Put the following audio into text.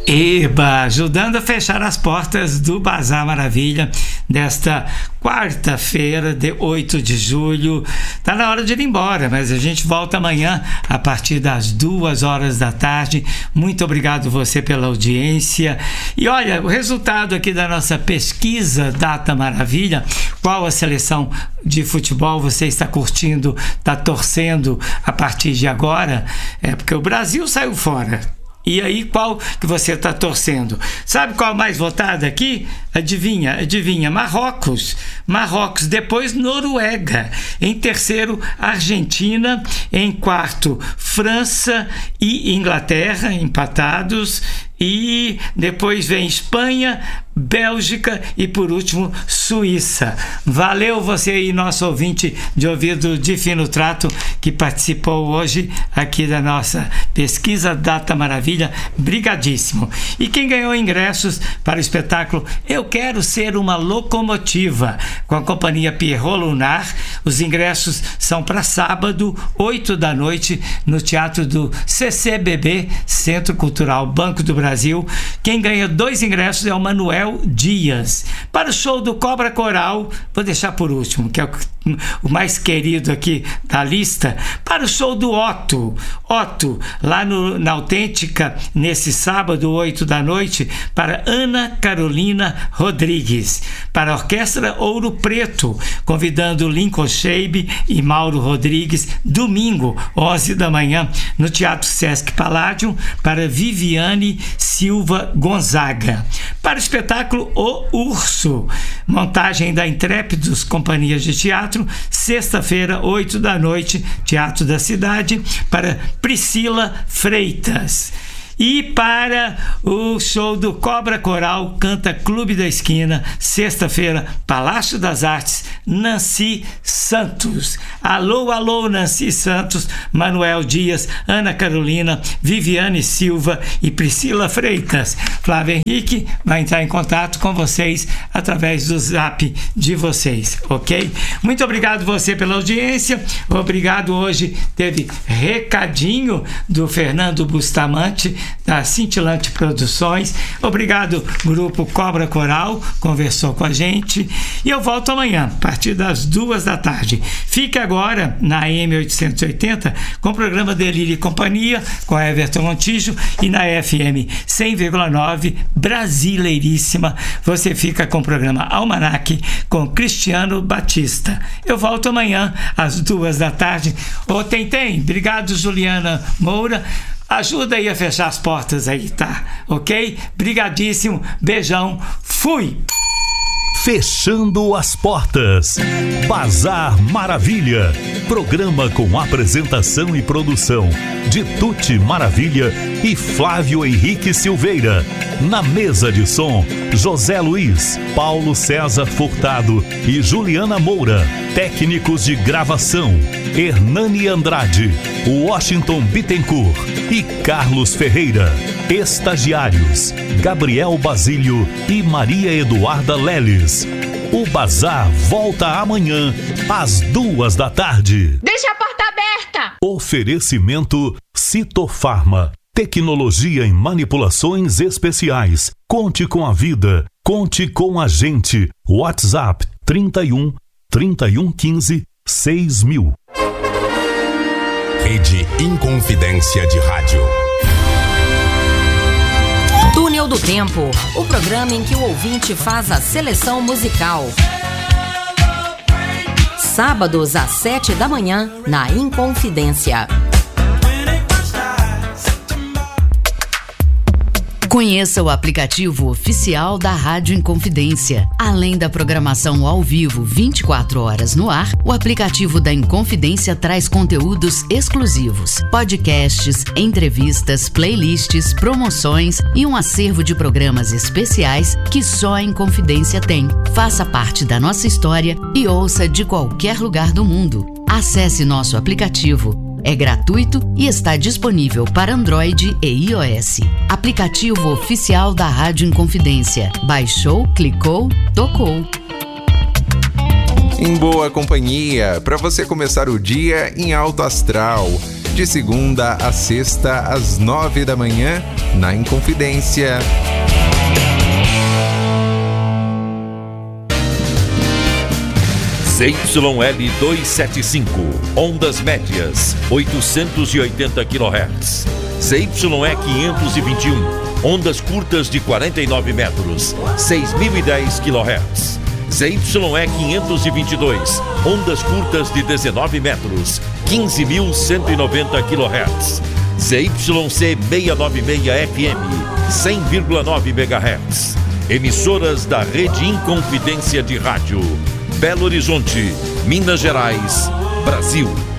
Eba, ajudando a fechar as portas do Bazar Maravilha desta quarta-feira, de 8 de julho. Tá na hora de ir embora, mas a gente volta amanhã a partir das 2 horas da tarde. Muito obrigado você pela audiência. E olha, o resultado aqui da nossa pesquisa Data Maravilha, qual a seleção de futebol você está curtindo, está torcendo a partir de agora? É porque o Brasil saiu fora. E aí, qual que você está torcendo? Sabe qual mais votada aqui? Adivinha, Marrocos, depois Noruega, em terceiro Argentina, em quarto França e Inglaterra, empatados, e depois vem Espanha, Bélgica e por último Suíça. Valeu você aí, nosso ouvinte de ouvido de fino trato, que participou hoje aqui da nossa pesquisa Data Maravilha, brigadíssimo. E quem ganhou ingressos para o espetáculo Eu Quero Ser Uma Locomotiva, com a companhia Pierrot Lunar, os ingressos são para sábado, 8 da noite, no Teatro do CCBB, Centro Cultural Banco do Brasil. Quem ganha 2 ingressos é o Manuel Dias. Para o show do Cobra Coral, vou deixar por último, que é o mais querido aqui da lista, para o show do Otto, lá na Autêntica, nesse sábado, 8 da noite, para Ana Carolina Rodrigues. Para a Orquestra Ouro Preto, convidando Lincoln Shebe e Mauro Rodrigues, domingo, 11 da manhã, no Teatro Sesc Palladium, para Viviane Silva Gonzaga. Para o espetáculo O Urso, montagem da Intrépidos Companhias de Teatro, sexta-feira, 8 da noite, Teatro da Cidade, para Priscila Freitas. E para o show do Cobra Coral, canta Clube da Esquina, sexta-feira, Palácio das Artes, Nancy Santos. Alô, Nancy Santos, Manuel Dias, Ana Carolina, Viviane Silva e Priscila Freitas. Flávio Henrique vai entrar em contato com vocês através do zap de vocês, ok? Muito obrigado você pela audiência. Obrigado, hoje teve recadinho do Fernando Bustamante, da Cintilante Produções. Obrigado, Grupo Cobra Coral, conversou com a gente. E eu volto amanhã, a partir das 2 da tarde. Fique agora na AM 880 com o programa Delírio e Companhia, com Everton Montijo, e na FM 100,9 Brasileiríssima. Você fica com o programa Almanac com Cristiano Batista. Eu volto amanhã às 2 da tarde. Tem. Obrigado, Juliana Moura. Ajuda aí a fechar as portas aí, tá? Ok? Brigadíssimo. Beijão. Fui! Fechando as portas. Bazar Maravilha. Programa com apresentação e produção de Tuti Maravilha e Flávio Henrique Silveira. Na mesa de som, José Luiz, Paulo César Furtado e Juliana Moura. Técnicos de gravação, Hernani Andrade, Washington Bittencourt e Carlos Ferreira. Estagiários, Gabriel Basílio e Maria Eduarda Leles. O Bazar volta amanhã às 2 da tarde. Deixa a porta aberta! Oferecimento Citofarma. Tecnologia em manipulações especiais. Conte com a vida. Conte com a gente. WhatsApp 31 3115 6000. Rede Inconfidência de Rádio. Túnel do Tempo, o programa em que o ouvinte faz a seleção musical. Sábados às 7 da manhã, na Inconfidência. Conheça o aplicativo oficial da Rádio Inconfidência. Além da programação ao vivo 24 horas no ar, o aplicativo da Inconfidência traz conteúdos exclusivos, podcasts, entrevistas, playlists, promoções e um acervo de programas especiais que só a Inconfidência tem. Faça parte da nossa história e ouça de qualquer lugar do mundo. Acesse nosso aplicativo. É gratuito e está disponível para Android e iOS. Aplicativo oficial da Rádio Inconfidência. Baixou, clicou, tocou. Em boa companhia, para você começar o dia em alto astral. de segunda a sexta, às 9 da manhã, na Inconfidência. ZYL 275, ondas médias, 880 kHz. ZYE 521, ondas curtas de 49 metros, 6.010 kHz. ZYE 522, ondas curtas de 19 metros, 15.190 kHz. ZYC 696 FM, 100,9 MHz. Emissoras da Rede Inconfidência de Rádio. Belo Horizonte, Minas Gerais, Brasil.